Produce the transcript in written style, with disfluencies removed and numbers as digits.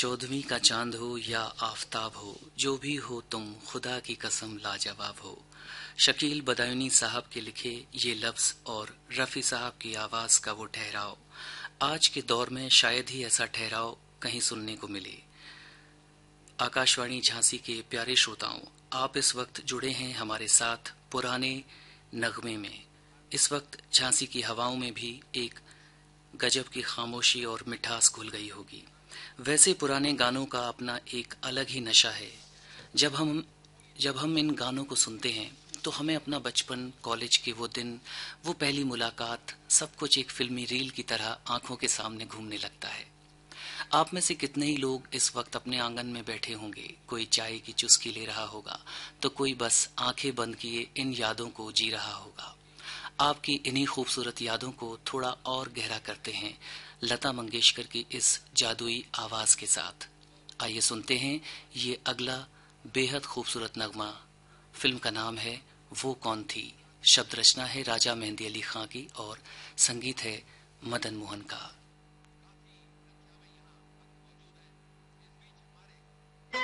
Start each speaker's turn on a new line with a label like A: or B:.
A: 14वीं का चांद हो या आफताब हो, जो भी हो तुम खुदा की कसम लाजवाब हो। शकील बदायूनी साहब के लिखे ये लफ्ज और रफ़ी साहब की आवाज का वो ठहराव, आज के दौर में शायद ही ऐसा ठहराव कहीं सुनने को मिले। आकाशवाणी झांसी के प्यारे श्रोताओं, आप इस वक्त जुड़े हैं हमारे साथ पुराने नगमे में। इस वक्त झांसी की हवाओं में भी एक गजब की खामोशी और मिठास घुल गई होगी। वैसे पुराने गानों का अपना एक अलग ही नशा है। जब हम इन गानों को सुनते हैं तो हमें अपना बचपन, कॉलेज के वो दिन, वो पहली मुलाकात, सब कुछ एक फिल्मी रील की तरह आंखों के सामने घूमने लगता है। आप में से कितने ही लोग इस वक्त अपने आंगन में बैठे होंगे, कोई चाय की चुस्की ले रहा होगा तो कोई बस आंखें बंद किए इन यादों को जी रहा होगा। आपकी इन्हीं खूबसूरत यादों को थोड़ा और गहरा करते हैं लता मंगेशकर की इस जादुई आवाज के साथ। आइए सुनते हैं ये अगला बेहद खूबसूरत नगमा। फिल्म का नाम है वो कौन थी। शब्द रचना है राजा मेहंदी अली खां की और संगीत है मदन मोहन का।